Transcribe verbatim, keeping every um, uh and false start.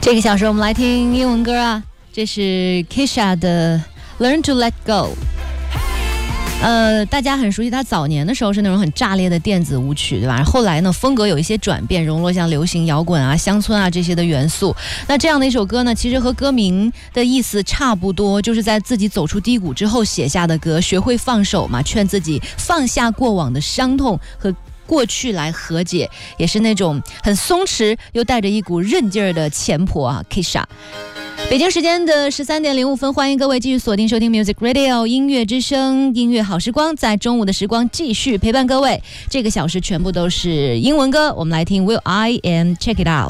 这个小时我们来听英文歌啊，这是 Kesha 的 Learn to Let Go。呃，大家很熟悉，他早年的时候是那种很炸裂的电子舞曲，对吧？后来呢，风格有一些转变，融入像流行摇滚啊、乡村啊这些的元素。那这样的一首歌呢，其实和歌名的意思差不多，就是在自己走出低谷之后写下的歌，学会放手嘛，劝自己放下过往的伤痛和过去来和解，也是那种很松弛又带着一股韧劲儿的前婆啊 Kesha。北京时间的十三点零五分，欢迎各位继续锁定收听 Music Radio 音乐之声，音乐好时光，在中午的时光继续陪伴各位。这个小时全部都是英文歌，我们来听 Will I Am Check It Out。